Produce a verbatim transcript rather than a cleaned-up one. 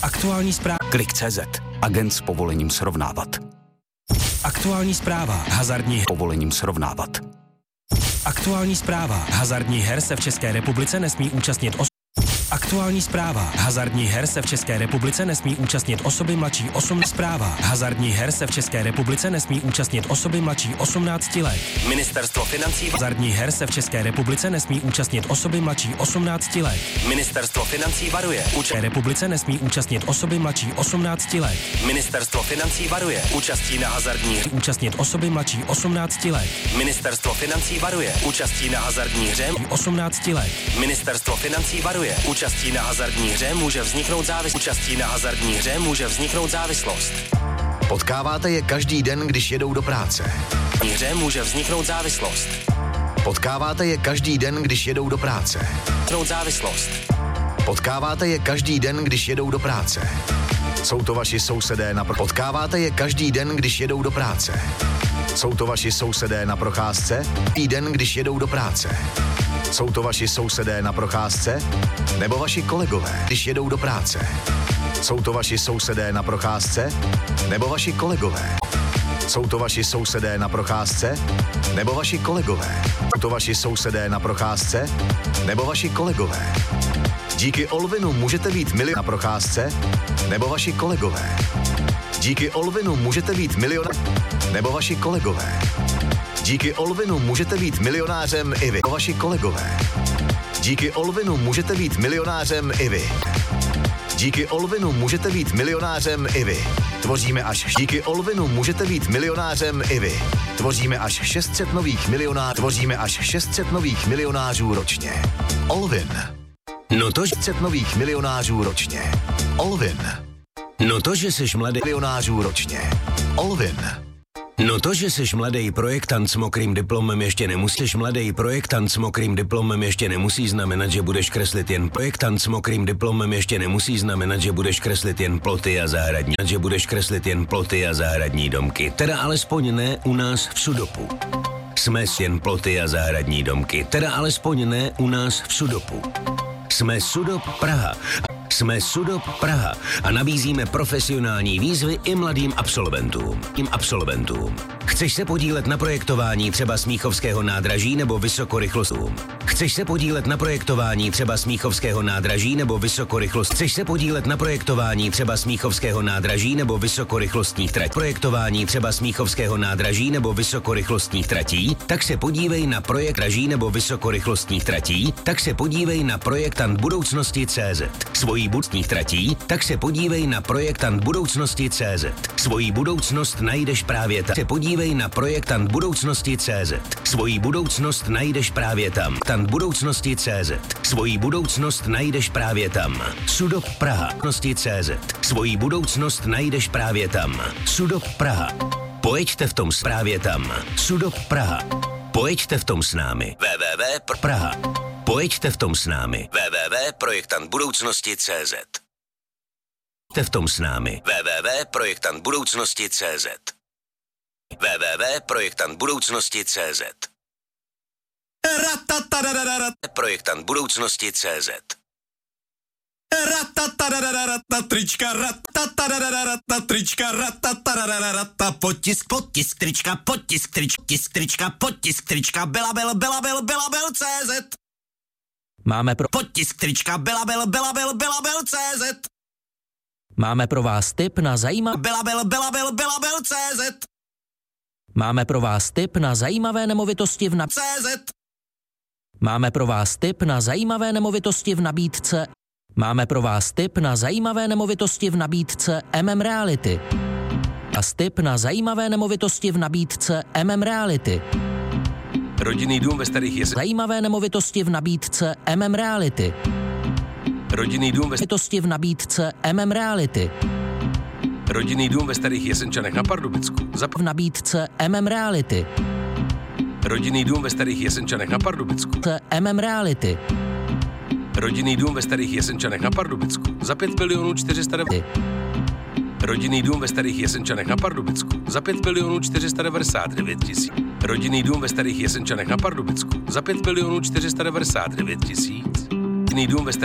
Aktuální zpráva. Klik tečka cé zet. Agent s povolením srovnávat. Aktuální zpráva. Hazardní povolením srovnávat. Aktuální zpráva. Hazardní her se v České republice nesmí účastnit os... Aktuální zpráva. Hazardní her se v České republice nesmí účastnit osoby mladší osm. Zpráva. Hazardní her se v České republice nesmí účastnit osoby mladší osmnácti let. Ministerstvo financí. Hazardní her se v České republice nesmí účastnit osoby mladší osmnácti let. Ministerstvo financí varuje. V České republice nesmí účastnit osoby mladší osmnácti let. Ministerstvo financí varuje. Účastí na hazardní hře účastnit osoby mladší osmnácti let. Ministerstvo financí varuje. Účastí na hazardní hře osmnácti let. Ministerstvo financí varuje. Účastí na hazardní hře může vzniknout závislost. Účastí na hazardní hře může vzniknout závislost. Potkáváte je každý den, když jedou do práce. V hře může vzniknout závislost. Potkáváte je každý den, když jedou do práce. Vzniknout závislost. Potkáváte je každý den, když jedou do práce. Jsou to vaši sousedé na pro... Potkáváte je každý den, když jedou do práce. Jsou to vaši sousedé na procházce? Každý den, když jedou do práce. Jsou to vaši sousedé na procházce? Nebo vaši kolegové, když jedou do práce? Jsou to vaši sousedé na procházce? Nebo vaši kolegové? Jsou to vaši sousedé na procházce? Nebo vaši kolegové? Jsou to vaši sousedé na procházce? Nebo vaši kolegové? Díky Olvinu můžete být milion na procházce? Nebo vaši kolegové? Díky Olvinu můžete být milion... Nebo vaši kolegové? Díky Olvinu můžete být milionářem i vy. Vaši kolegové. Díky Olvinu můžete být milionářem i vy. Díky Olvinu můžete být milionářem i vy. Tvoříme až díky Olvinu můžete být milionářem i vy. Tvoříme až šest set nových milionářů. Tvoříme až šest set nových milionářů ročně. Olvin. No to, šest set nových milionářů ročně. Olvin. No to, že seš mladý milionářů ročně. Olvin. No to, že jsi mladý projektant s mokrým diplomem ještě nemusíš mladý projektant s mokrým diplomem ještě nemusí znamenat, že budeš kreslit jen projektant s mokrým diplomem ještě nemusí znamenat, že budeš kreslit jen ploty a zahradní, že budeš kreslit jen ploty a zahradní domky. Teda alespoň ne u nás v Sudopu. Jsme jen ploty a zahradní domky. Teda alespoň ne u nás v Sudopu. Jsme Sudop Praha. Jsme Sudop Praha a nabízíme profesionální výzvy i mladým absolventům. Im absolventům. Chceš se podílet na projektování třeba Smíchovského nádraží nebo vysokorychlostům? Chceš se podílet na projektování třeba Smíchovského nádraží nebo vysokorychlost? Chceš se podílet na projektování třeba Smíchovského nádraží nebo vysokorychlostních tratí? Projektování třeba Smíchovského nádraží nebo vysokorychlostních tratí? Tak se podívej na projekt draží nebo vysokorychlostních tratí? Tak se podívej na projektant budoucnosti tečka cé zet. Svojí budoucnostních tratí? Tak se podívej na projektant budoucnosti tečka cé zet. Svojí budoucnost najdeš právě tam. Se podívej na projektant budoucnosti tečka cé zet. Svojí budoucnost najdeš právě tam. Tant budoucnosti tečka cé zet. Svojí budoucnost najdeš právě tam. Sudop Praha. Budoucnosti tečka cé zet. Svojí budoucnost najdeš právě tam. Sudop Praha. Pojeďte v tom právě tam. Sudop Praha. Pojeďte v tom s námi. www tečka Praha. Pojeďte v tom s námi. www tečka projektant budoucnosti tečka cé zet. Pojeďte v tom s námi. www tečka projektant budoucnosti tečka cé zet. www tečka projektant budoucnosti tečka cé zet. Projektant budoucnosti tečka cé zet. Trička, trička, potisk, potisk, trička, potisk, trička, tisk, trička, potisk, trička, belabel, belabel, belabel, cé zet. Máme pro potisk, trička, belabel, belabel, belabel, cé zet. Máme pro vás tip na zajímavé belabel, belabel, belabel, cé zet. Máme pro vás tip na zajímavé nemovitosti v nabídce. cé zet. Máme pro vás tip na zajímavé nemovitosti v nabídce. Máme pro vás tip na zajímavé nemovitosti v nabídce M M Reality. A tip na zajímavé nemovitosti v nabídce M M Reality. Rodinný dům ve Starých Jesenicích. Zajímavé nemovitosti v nabídce M M Reality. Rodinný dům ve Nemovitosti v nabídce M M Reality. Rodinný dům ve Starých Jesenčanech na Pardubicku. Zap... V nabídce M M Reality. Rodinný dům ve Starých Jesenčanech na Pardubicku. M M Reality. Rodinný dům ve Starých Jesenčanech na Pardubicku. Za pět milionů čtyři sta devadesát. Rodinný dům ve Starých Jesenčanech na Pardubicku. Za pět milionů čtyři sta devadesát devět tisíc. Rodinný dům ve Starých Jesenčanech na Pardubicku. Za pět milionů čtyři sta devadesát devět tisíc. Rodinný dům ve Starých